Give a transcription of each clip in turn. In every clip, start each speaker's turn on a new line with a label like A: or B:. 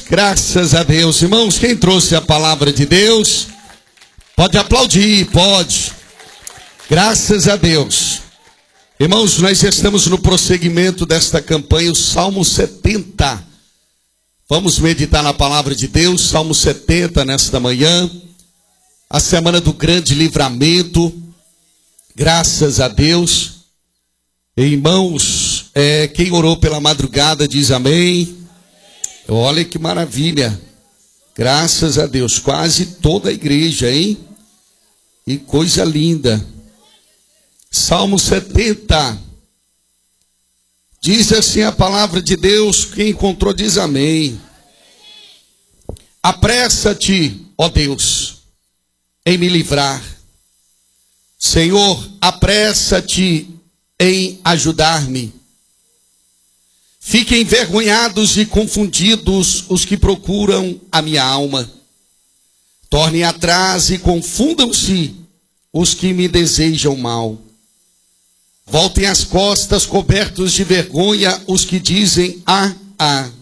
A: Graças a Deus. Irmãos, quem trouxe a palavra de Deus, pode aplaudir, pode. Graças a Deus. Irmãos, nós estamos no prosseguimento desta campanha, o Salmo 70. Vamos meditar na palavra de Deus, Salmo 70 nesta manhã. A semana do grande livramento. Graças a Deus. Irmãos, quem orou pela madrugada diz amém. Olha que maravilha. Graças a Deus. Quase toda a igreja, hein? E coisa linda. Salmo 70. Diz assim a palavra de Deus. Quem encontrou diz amém. Apressa-te, ó Deus, em me livrar. Senhor, apressa-te em ajudar-me. Fiquem envergonhados e confundidos os que procuram a minha alma. Tornem atrás e confundam-se os que me desejam mal. Voltem as costas cobertos de vergonha os que dizem ah.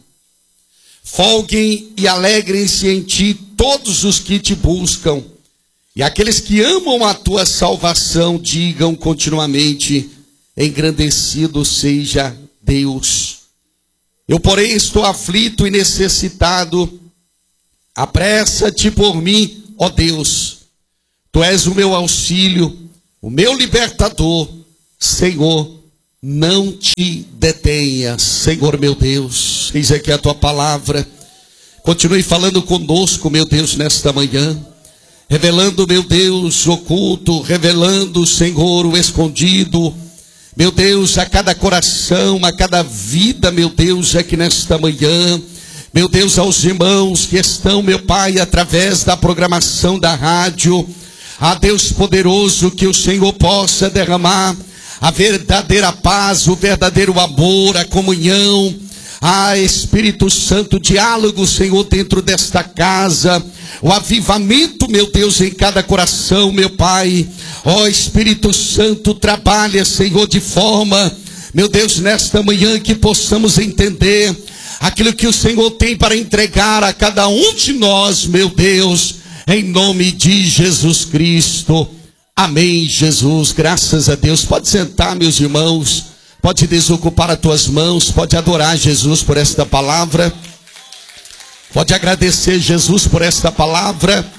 A: Folguem e alegrem-se em ti todos os que te buscam. E aqueles que amam a tua salvação digam continuamente: engrandecido seja Deus. Eu, porém, estou aflito e necessitado. Apressa-te por mim, ó Deus. Tu és o meu auxílio, o meu libertador. Senhor, não te detenhas. Senhor meu Deus, eis aqui a tua palavra. Continue falando conosco, meu Deus, nesta manhã. Revelando, meu Deus, o oculto. Revelando, Senhor, o escondido. Meu Deus, a cada coração, a cada vida, meu Deus, aqui nesta manhã. Meu Deus, aos irmãos que estão, meu Pai, através da programação da rádio. Ah, Deus poderoso, que o Senhor possa derramar a verdadeira paz, o verdadeiro amor, a comunhão. Ah, Espírito Santo, diálogo, Senhor, dentro desta casa. O avivamento, meu Deus, em cada coração, meu Pai. Ó Espírito Santo, trabalha, Senhor, de forma, meu Deus, nesta manhã que possamos entender aquilo que o Senhor tem para entregar a cada um de nós, meu Deus, em nome de Jesus Cristo. Amém, Jesus, graças a Deus. Pode sentar, meus irmãos, pode desocupar as tuas mãos, pode adorar Jesus por esta palavra. Pode agradecer Jesus por esta palavra.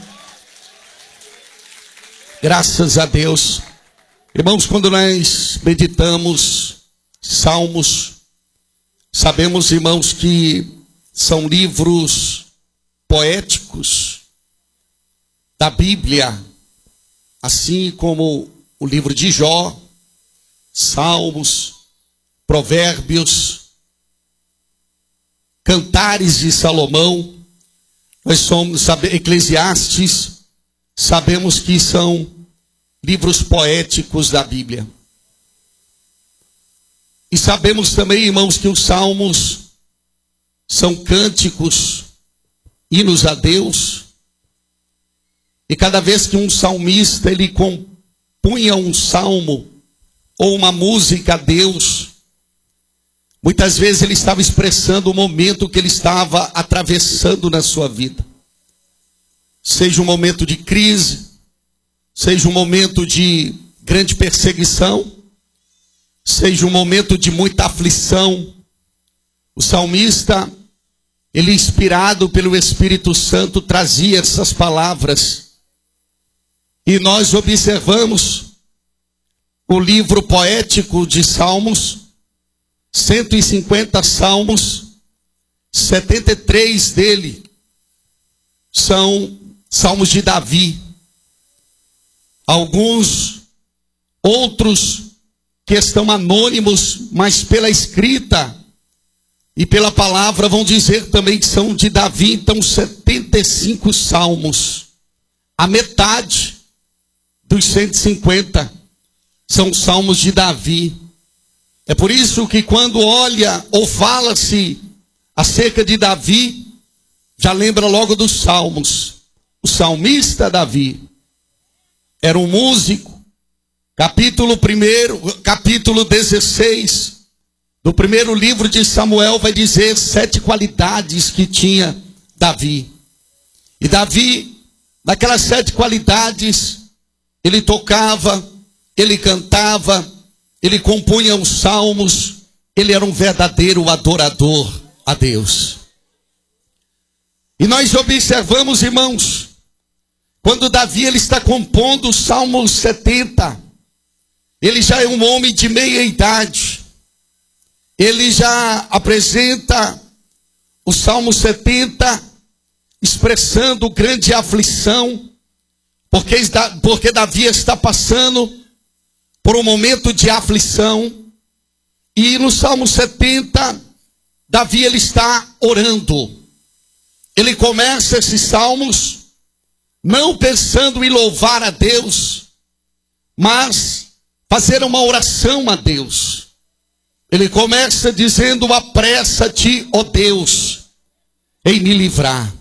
A: Graças a Deus. Irmãos, quando nós meditamos salmos, sabemos, irmãos, que são livros poéticos da Bíblia, assim como o livro de Jó, Salmos, Provérbios, Cantares de Salomão. Nós somos Eclesiastes, sabemos que são livros poéticos da Bíblia. E sabemos também, irmãos, que os salmos são cânticos, hinos a Deus. E cada vez que um salmista ele compunha um salmo ou uma música a Deus, muitas vezes ele estava expressando o momento que ele estava atravessando na sua vida. Seja um momento de crise, seja um momento de grande perseguição, seja um momento de muita aflição. O salmista, ele inspirado pelo Espírito Santo, trazia essas palavras. E nós observamos o livro poético de Salmos, 150 salmos, 73 dele são salmos de Davi. Alguns outros que estão anônimos, mas pela escrita e pela palavra vão dizer também que são de Davi. Então 75 salmos, a metade dos 150 são salmos de Davi. É por isso que quando olha ou fala-se acerca de Davi, já lembra logo dos salmos. O salmista Davi era um músico. Capítulo 16 do primeiro livro de Samuel vai dizer 7 qualidades que tinha Davi. E Davi, naquelas 7 qualidades, ele tocava, ele cantava, ele compunha os salmos, ele era um verdadeiro adorador a Deus. E nós observamos, irmãos, quando Davi ele está compondo o Salmo 70, ele já é um homem de meia idade. Ele já apresenta o Salmo 70, expressando grande aflição, porque Davi está passando por um momento de aflição. E no Salmo 70, Davi ele está orando. Ele começa esses salmos não pensando em louvar a Deus, mas fazer uma oração a Deus. Ele começa dizendo: apressa-te, ó Deus, em me livrar.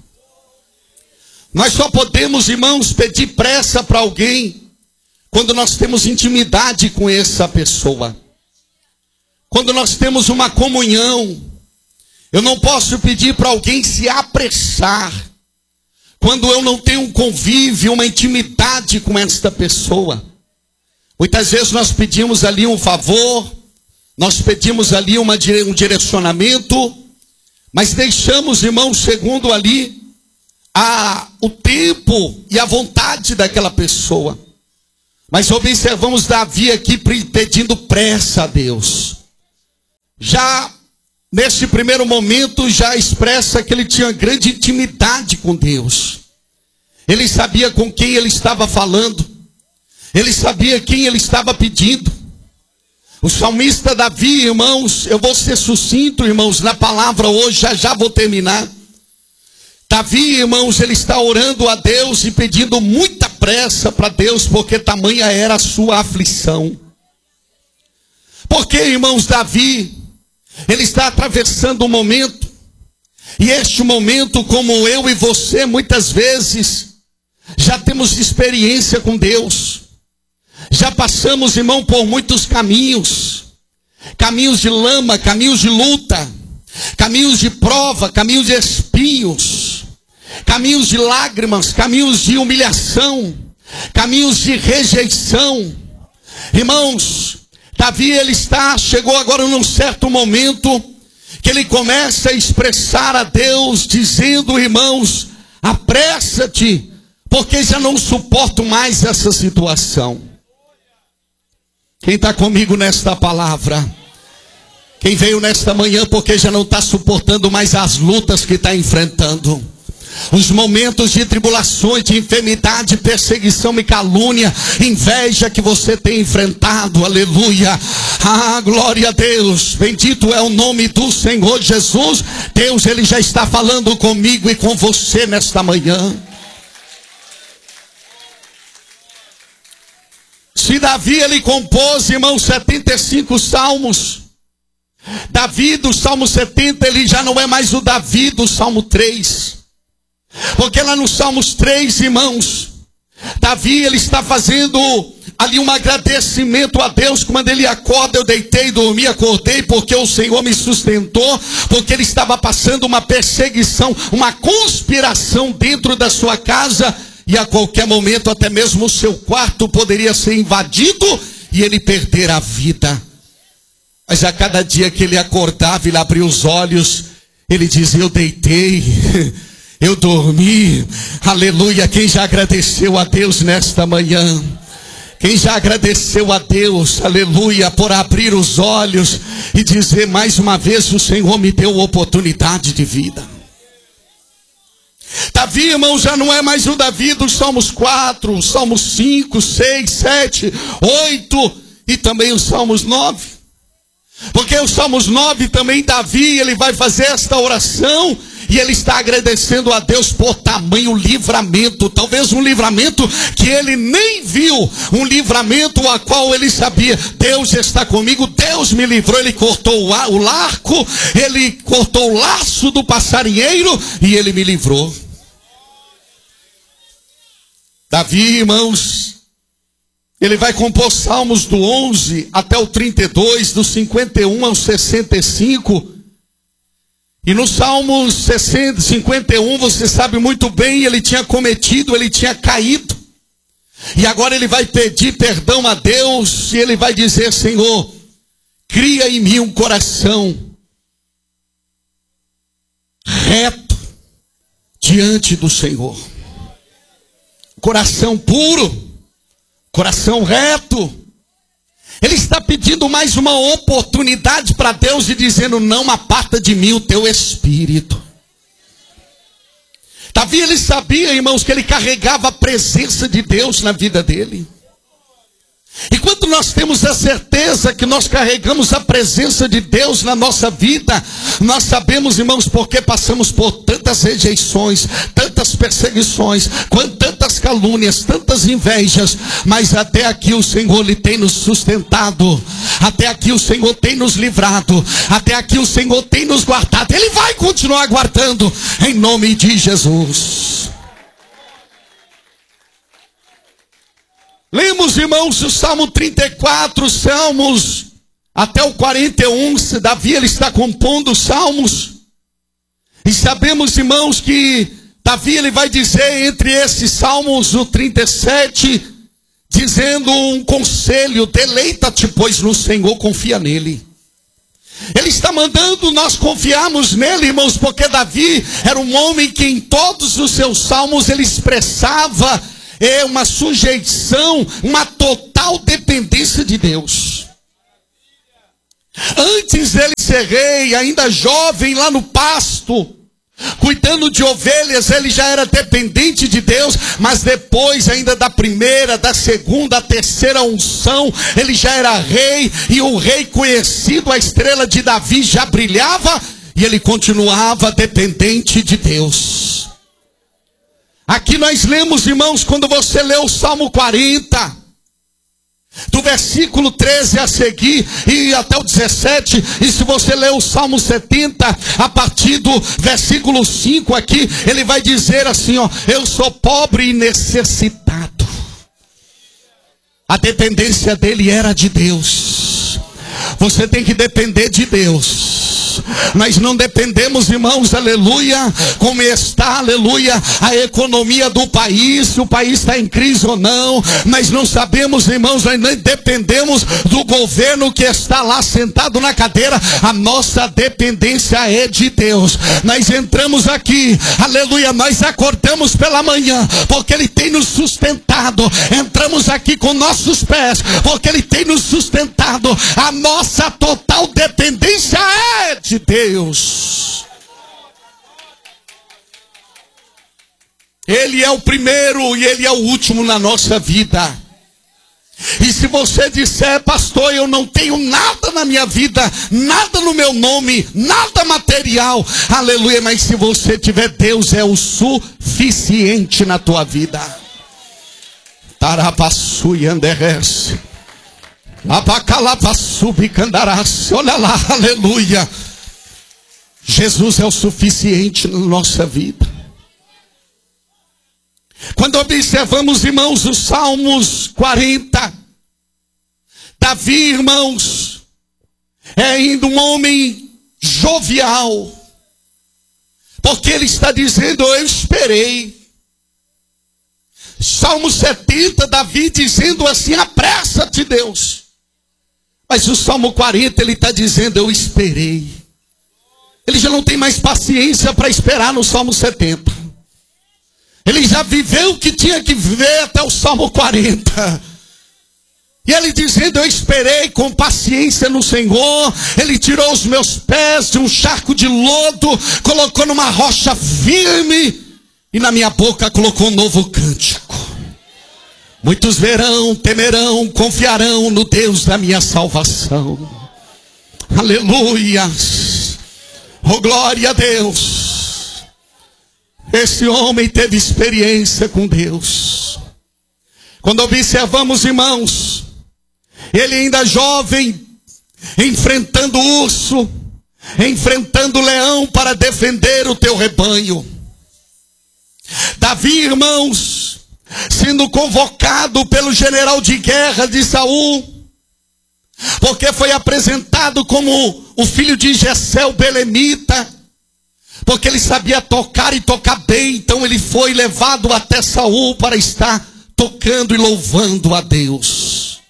A: Nós só podemos, irmãos, pedir pressa para alguém quando nós temos intimidade com essa pessoa, quando nós temos uma comunhão. Eu não posso pedir para alguém se apressar quando eu não tenho um convívio, uma intimidade com esta pessoa. Muitas vezes nós pedimos ali um favor, nós pedimos ali um direcionamento, mas deixamos, irmãos, segundo ali o tempo e a vontade daquela pessoa. Mas observamos Davi aqui pedindo pressa a Deus. Já nesse primeiro momento já expressa que ele tinha grande intimidade com Deus. Ele sabia com quem ele estava falando. Ele sabia quem ele estava pedindo. O salmista Davi, irmãos, eu vou ser sucinto, irmãos, na palavra hoje, já vou terminar. Davi, irmãos, ele está orando a Deus e pedindo muita pressa para Deus, porque tamanha era a sua aflição. Porque, irmãos, Davi, ele está atravessando um momento, e este momento, como eu e você, muitas vezes, já temos experiência com Deus. Já passamos, irmão, por muitos caminhos. Caminhos de lama, caminhos de luta, caminhos de prova, caminhos de espinhos, caminhos de lágrimas, caminhos de humilhação, caminhos de rejeição. Irmãos, Davi chegou agora num certo momento que ele começa a expressar a Deus, dizendo: irmãos, apressa-te, porque já não suporto mais essa situação. Quem está comigo nesta palavra? Quem veio nesta manhã porque já não está suportando mais as lutas que está enfrentando, os momentos de tribulações, de enfermidade, perseguição e calúnia, inveja que você tem enfrentado, aleluia, glória a Deus, bendito é o nome do Senhor Jesus. Deus, ele já está falando comigo e com você nesta manhã. Se Davi, ele compôs, irmãos, 75 salmos, Davi do Salmo 70, ele já não é mais o Davi do Salmo 3. Porque lá no Salmos 3, irmãos, Davi, ele está fazendo ali um agradecimento a Deus. Quando ele acorda: eu deitei, dormi, acordei, porque o Senhor me sustentou. Porque ele estava passando uma perseguição, uma conspiração dentro da sua casa, e a qualquer momento até mesmo o seu quarto poderia ser invadido e ele perder a vida. Mas a cada dia que ele acordava, ele abria os olhos, ele dizia: eu deitei, eu dormi, aleluia. Quem já agradeceu a Deus nesta manhã? Quem já agradeceu a Deus, aleluia, por abrir os olhos e dizer: mais uma vez o Senhor me deu oportunidade de vida. Davi, irmão, já não é mais o Davi dos Salmos 4, Salmos 5, 6, 7, 8 e também os Salmos 9. Porque os Salmos 9 também, Davi, ele vai fazer esta oração e ele está agradecendo a Deus por tamanho livramento. Talvez um livramento que ele nem viu, um livramento a qual ele sabia: Deus está comigo, Deus me livrou. Ele cortou o arco, ele cortou o laço do passarinheiro e ele me livrou. Davi, irmãos, ele vai compor salmos do 11 até o 32, do 51 ao 65. E no Salmo 51, você sabe muito bem, ele tinha cometido, ele tinha caído. E agora ele vai pedir perdão a Deus, e ele vai dizer: Senhor, cria em mim um coração reto diante do Senhor. Coração puro, coração reto. Ele está pedindo mais uma oportunidade para Deus e dizendo: não aparta de mim o teu espírito. Davi, ele sabia, irmãos, que ele carregava a presença de Deus na vida dele. E quando nós temos a certeza que nós carregamos a presença de Deus na nossa vida, nós sabemos, irmãos, porque passamos por tantas rejeições, tantas perseguições, tantas calúnias, tantas invejas, mas até aqui o Senhor ele tem nos sustentado, até aqui o Senhor tem nos livrado, até aqui o Senhor tem nos guardado. Ele vai continuar guardando em nome de Jesus. Lemos, irmãos, o Salmo 34, Salmos até o 41, Davi ele está compondo salmos. E sabemos, irmãos, que Davi ele vai dizer entre esses salmos, o 37, dizendo um conselho: deleita-te, pois, no Senhor, confia nele. Ele está mandando nós confiarmos nele, irmãos, porque Davi era um homem que em todos os seus salmos ele expressava uma sujeição, uma total dependência de Deus. Antes dele ser rei, ainda jovem lá no pasto, cuidando de ovelhas, ele já era dependente de Deus. Mas depois ainda da primeira, da segunda, a terceira unção, ele já era rei. E o rei conhecido, a estrela de Davi já brilhava, e ele continuava dependente de Deus. Aqui nós lemos, irmãos, quando você lê o Salmo 40, do versículo 13 a seguir e até o 17, e se você ler o Salmo 70, a partir do versículo 5 aqui, ele vai dizer assim, ó: eu sou pobre e necessitado. A dependência dele era de Deus. Você tem que depender de Deus. Nós não dependemos, irmãos, aleluia, como está, aleluia, a economia do país, se o país está em crise ou não. Nós não sabemos, irmãos, nós não dependemos do governo que está lá sentado na cadeira. A nossa dependência é de Deus. Nós entramos aqui, aleluia, nós acordamos pela manhã, porque Ele tem nos sustentado. Entramos aqui com nossos pés, porque Ele tem nos sustentado. A nossa total dependência é de Deus. Ele é o primeiro e Ele é o último na nossa vida. E se você disser: pastor, eu não tenho nada na minha vida, nada no meu nome, nada material, aleluia, mas se você tiver, Deus é o suficiente na tua vida. Tarabassu e anderes, abacalabassubicandarás, olha lá, aleluia. Jesus é o suficiente na nossa vida. Quando observamos, irmãos, os Salmos 40, Davi, irmãos, é ainda um homem jovial, porque ele está dizendo: eu esperei. Salmo 70, Davi dizendo assim: apressa-te, Deus. Mas o Salmo 40 ele está dizendo: eu esperei. Ele já não tem mais paciência para esperar no Salmo 70. Ele já viveu o que tinha que viver até o Salmo 40. E ele dizendo: eu esperei com paciência no Senhor. Ele tirou os meus pés de um charco de lodo, colocou numa rocha firme, e na minha boca colocou um novo cântico. Muitos verão, temerão, confiarão no Deus da minha salvação. Aleluia. Oh, glória a Deus. Esse homem teve experiência com Deus. Quando observamos, irmãos, ele ainda jovem, enfrentando o urso, enfrentando o leão para defender o teu rebanho. Davi, irmãos, sendo convocado pelo general de guerra de Saul, porque foi apresentado como o filho de Jessé, o belemita, porque ele sabia tocar e tocar bem. Então ele foi levado até Saul para estar tocando e louvando a Deus.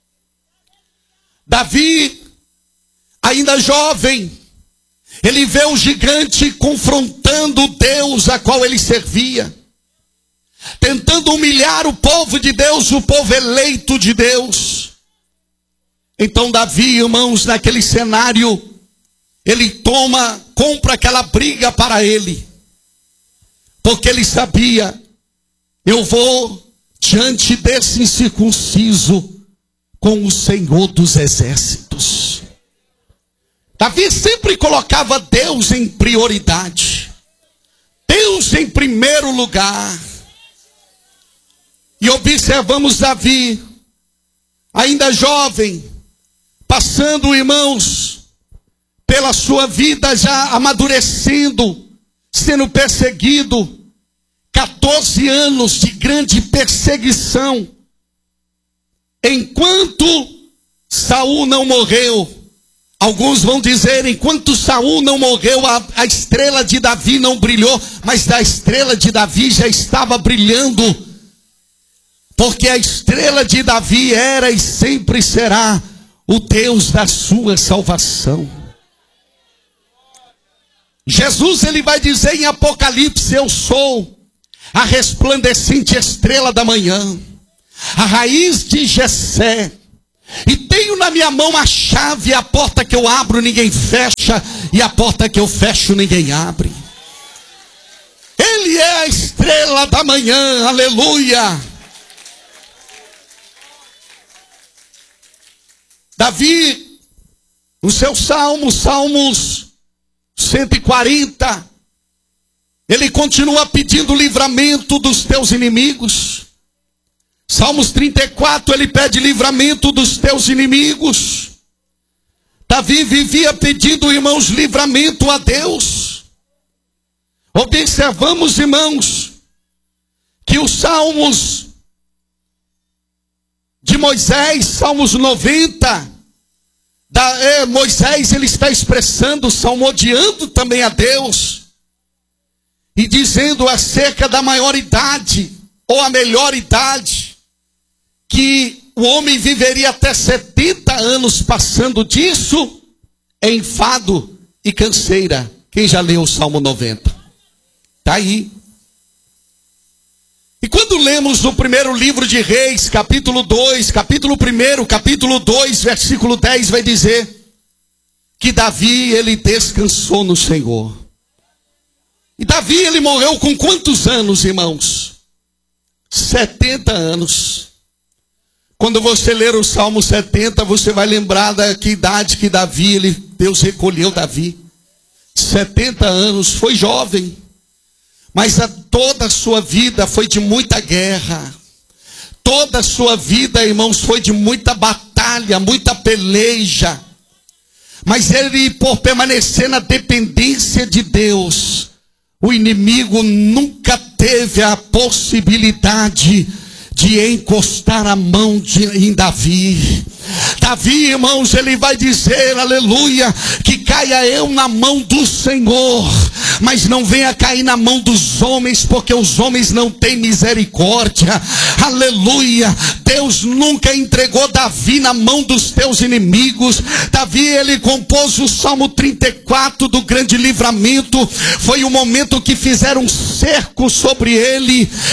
A: Davi, ainda jovem, ele vê um gigante confrontando Deus a qual ele servia, tentando humilhar o povo de Deus, o povo eleito de Deus. Então Davi, irmãos, naquele cenário, ele compra aquela briga para ele, porque ele sabia: eu vou diante desse incircunciso com o Senhor dos exércitos. Davi sempre colocava Deus em prioridade, Deus em primeiro lugar. E observamos Davi, ainda jovem, passando, irmãos, pela sua vida já amadurecendo, sendo perseguido, 14 anos de grande perseguição. Enquanto Saul não morreu, alguns vão dizer, enquanto Saul não morreu, a estrela de Davi não brilhou, mas a estrela de Davi já estava brilhando, porque a estrela de Davi era e sempre será o Deus da sua salvação. Jesus, ele vai dizer em Apocalipse: eu sou a resplandecente estrela da manhã, a raiz de Jessé, e tenho na minha mão a chave. A porta que eu abro ninguém fecha, e a porta que eu fecho ninguém abre. Ele é a estrela da manhã, aleluia. Davi, no seu Salmos 140, ele continua pedindo livramento dos teus inimigos. Salmos 34, ele pede livramento dos teus inimigos. Davi vivia pedindo, irmãos, livramento a Deus. Observamos, irmãos, que os Salmos de Moisés, Salmos 90, Moisés, ele está expressando, salmodiando também a Deus, e dizendo acerca da maioridade, ou a melhor idade, que o homem viveria até 70 anos, passando disso em enfado e canseira. Quem já leu o Salmo 90? Está aí. E quando lemos no primeiro livro de Reis, capítulo 2, capítulo 1, capítulo 2, versículo 10, vai dizer que Davi, ele descansou no Senhor. E Davi, ele morreu com quantos anos, irmãos? 70 anos. Quando você ler o Salmo 70, você vai lembrar da que idade que Davi, Deus recolheu Davi. 70 anos, foi jovem. Mas toda a sua vida foi de muita guerra. Toda a sua vida, irmãos, foi de muita batalha, muita peleja. Mas ele, por permanecer na dependência de Deus, o inimigo nunca teve a possibilidade de encostar a mão em Davi. Davi, irmãos, ele vai dizer, aleluia, que caia eu na mão do Senhor, mas não venha cair na mão dos homens, porque os homens não têm misericórdia. Aleluia. Deus nunca entregou Davi na mão dos teus inimigos. Davi, ele compôs o Salmo 34 do grande livramento. Foi o momento que fizeram um cerco sobre ele.